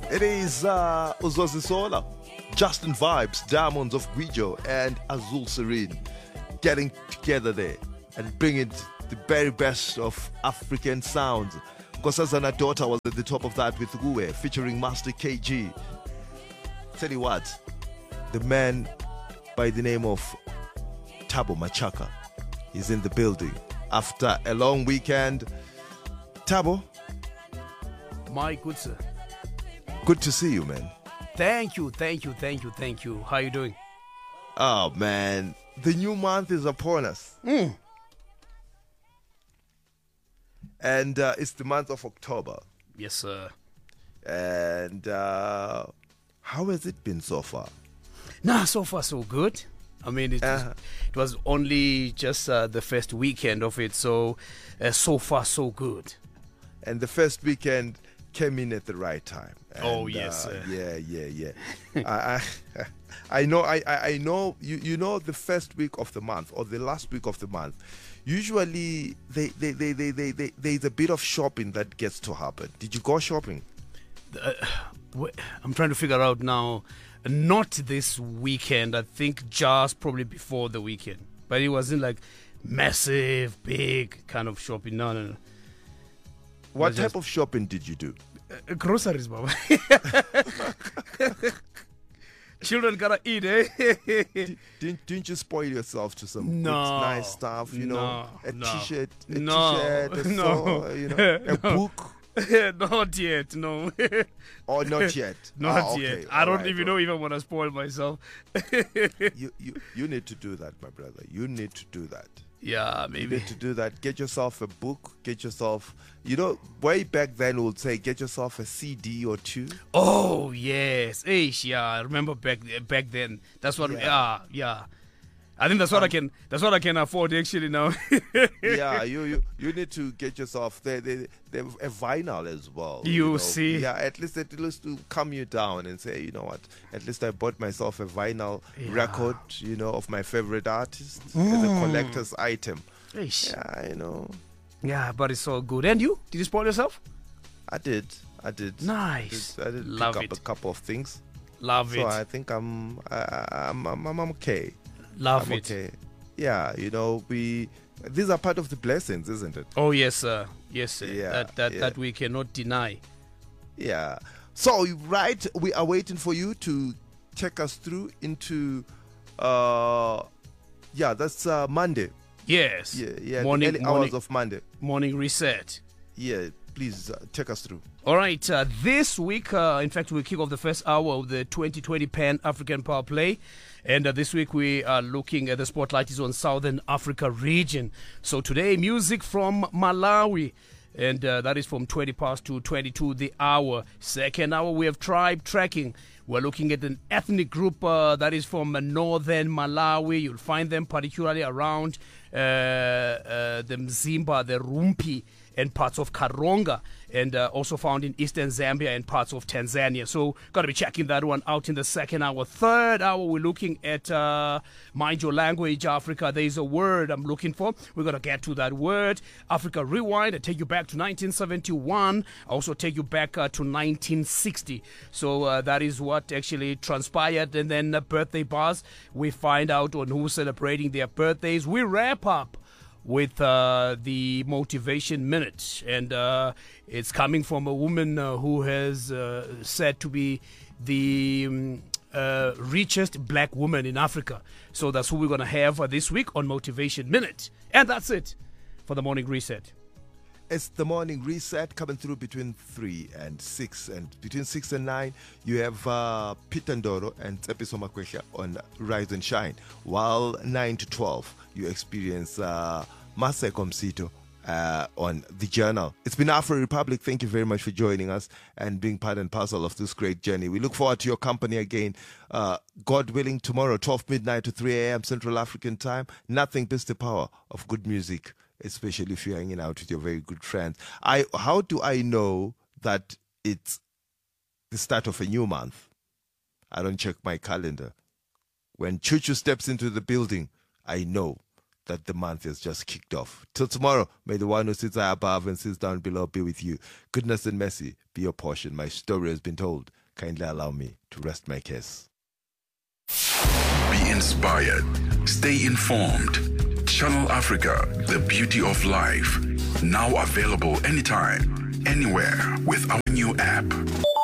It is Uzosisola, Justin Vibes, Diamonds of Guijo, and Azul Serene getting together there and bringing the very best of African sounds. Nkosazana Daughter was at the top of that with Uwe featuring Master KG. Tell you what, the man by the name of Thabo Machaka is in the building after a long weekend. Thabo, my good sir. Good to see you, man. Thank you. How you doing? Oh, man. The new month is upon us. And it's the month of October. Yes, sir. And how has it been so far? Nah, so far so good. I mean, it was only just the first weekend of it, so so far so good. And the first weekend came in at the right time. And, yes, sir. Yeah. I know. You know, the first week of the month or the last week of the month, usually there's a bit of shopping that gets to happen. Did you go shopping? I'm trying to figure out now. Not this weekend. I think just probably before the weekend. But it wasn't like massive, big kind of shopping. No. What type of shopping did you do? Groceries, Baba. Children gotta eat, eh? Didn't you spoil yourself to some good, nice stuff? You know, a t-shirt, a soul, a book. Not yet, no. Oh, not yet. Not yet. I don't even know if I want to spoil myself. You need to do that, my brother. You need to do that. Yeah, maybe. You need to do that. Get yourself a book. Get yourself, way back then we would say get yourself a CD or two. Oh, yes. Yeah, I remember back then. That's what, yeah. I think that's what I can afford actually now. Yeah, you need to get yourself a vinyl as well. You see, yeah, at least to calm you down and say, you know what, at least I bought myself a vinyl record, of my favorite artist as a collector's item. Eish. Yeah, Yeah, but it's all good. And you? Did you spoil yourself? I did. Nice. I did Love pick it. up a couple of things. Love it. So I think I'm okay. Love I'm it. Okay. Yeah, these are part of the blessings, isn't it? Oh yes, sir. Yes, sir. Yeah, that we cannot deny. Yeah. So we are waiting for you to take us through into that's Monday. Yes. Yeah. The early hours of Monday. Morning reset. Yeah. Please take us through. All right. This week, in fact, we'll kick off the first hour of the 2020 Pan-African Power Play. And this week we are looking at the spotlight is on Southern Africa region. So today, music from Malawi. And that is from 20 past to 22 the hour. Second hour, we have Tribe Tracking. We're looking at an ethnic group that is from northern Malawi. You'll find them particularly around the Mzimba, the Rumpi, and parts of Karonga, and also found in eastern Zambia and parts of Tanzania. So got to be checking that one out in the second hour. Third hour, we're looking at Mind Your Language, Africa. There's a word I'm looking for. We're going to get to that word. Africa Rewind. I take you back to 1971. I also take you back to 1960. So that is what actually transpired. And then birthday bars. We find out on who's celebrating their birthdays. We wrap up with the Motivation Minute, and it's coming from a woman who has said to be the richest black woman in Africa. So that's who we're going to have this week on Motivation Minute. And that's it for the Morning Reset. It's the Morning Reset coming through between 3 and 6. And between 6 and 9, you have Peter Ndoro and Tsepiso Makwesha on Rise and Shine. While 9 to 12, you experience Maseko Msito on The Journal. It's been Afro Republic. Thank you very much for joining us and being part and parcel of this great journey. We look forward to your company again. God willing, tomorrow, 12 midnight to 3 a.m. Central African time. Nothing beats the power of good music, especially if you're hanging out with your very good friends. How do I know that it's the start of a new month? I don't check my calendar. When Chuchu steps into the building, I know that the month has just kicked off. Till tomorrow, may the one who sits high above and sits down below be with you. Goodness and mercy be your portion. My story has been told. Kindly allow me to rest my case. Be inspired. Stay informed. Channel Africa, the beauty of life. Now available anytime, anywhere with our new app.